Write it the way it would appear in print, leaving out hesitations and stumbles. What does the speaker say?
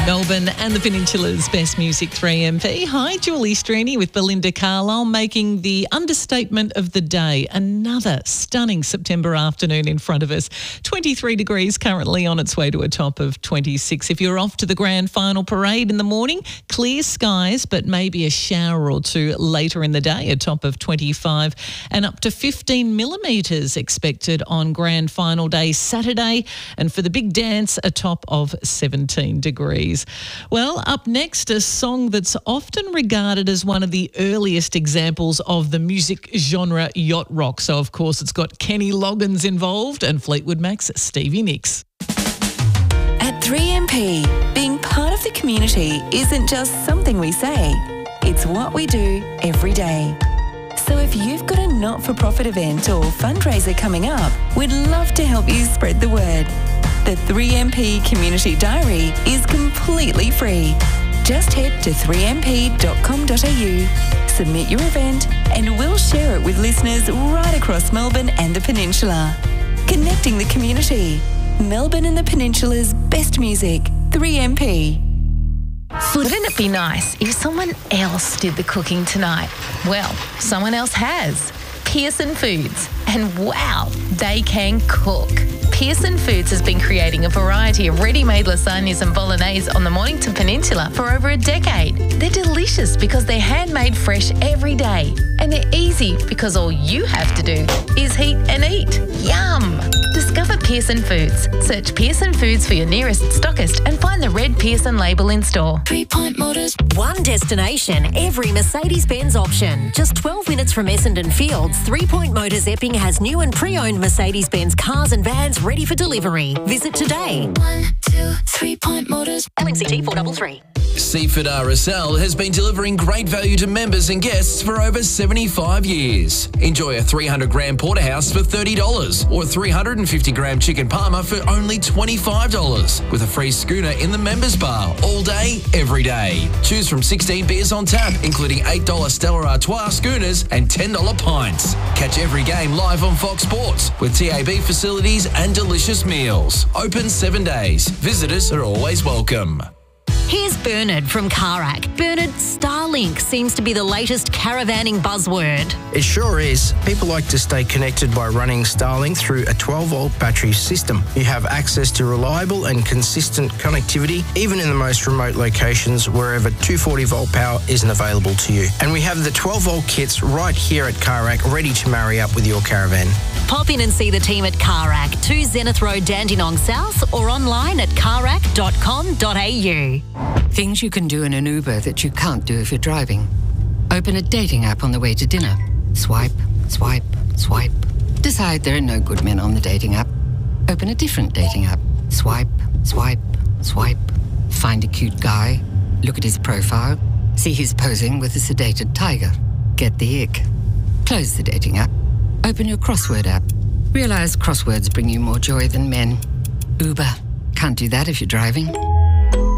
Melbourne and the Peninsula's best music 3MP. Hi, Julie Strini with Belinda Carlisle making the understatement of the day. Another stunning September afternoon in front of us. 23 degrees currently, on its way to a top of 26. If you're off to the grand final parade in the morning, clear skies, but maybe a shower or two later in the day, a top of 25 and up to 15 millimetres expected on grand final day Saturday. And for the big dance, a top of 17 degrees. Well, up next, a song that's often regarded as one of the earliest examples of the music genre yacht rock. So, of course, it's got Kenny Loggins involved and Fleetwood Mac's Stevie Nicks. At 3MP, being part of the community isn't just something we say, it's what we do every day. So if you've got a not-for-profit event or fundraiser coming up, we'd love to help you spread the word. The 3MP Community Diary is completely free. Just head to 3mp.com.au, submit your event, and we'll share it with listeners right across Melbourne and the Peninsula. Connecting the community. Melbourne and the Peninsula's best music, 3MP. Wouldn't it be nice if someone else did the cooking tonight? Well, someone else has. Pearson Foods. And wow, they can cook. Pearson Foods has been creating a variety of ready-made lasagnas and bolognese on the Mornington Peninsula for over a decade. They're delicious because they're handmade fresh every day. And they're easy because all you have to do is heat and eat. Yum! Discover Pearson Foods. Search Pearson Foods for your nearest stockist and find the red Pearson label in store. 3 Point Motors. One destination, every Mercedes-Benz option. Just 12 minutes from Essendon Fields, 3 Point Motors Epping has new and pre-owned Mercedes-Benz cars and vans ready for delivery. Visit today. 1, 2, 3 Point Motors. LMCG 433. Seaford RSL has been delivering great value to members and guests for over 75 years. Enjoy a 300-gram porterhouse for $30 or 350-gram chicken parma for only $25 with a free schooner in the members bar all day, every day. Choose from 16 beers on tap, including $8 Stella Artois schooners and $10 pints. Catch every game live on Fox Sports with TAB facilities and delicious meals. Open 7 days. Visitors are always welcome. Here's Bernard from Carac. Bernard, Starlink seems to be the latest caravanning buzzword. It sure is. People like to stay connected by running Starlink through a 12-volt battery system. You have access to reliable and consistent connectivity, even in the most remote locations wherever 240-volt power isn't available to you. And we have the 12-volt kits right here at Carac ready to marry up with your caravan. Pop in and see the team at Carac, 2 Zenith Road, Dandenong South, or online at carac.com.au. Things you can do in an Uber that you can't do if you're driving. Open a dating app on the way to dinner. Swipe, swipe, swipe. Decide there are no good men on the dating app. Open a different dating app. Swipe, swipe, swipe. Find a cute guy. Look at his profile. See he's posing with a sedated tiger. Get the ick. Close the dating app. Open your crossword app. Realize crosswords bring you more joy than men. Uber. Can't do that if you're driving.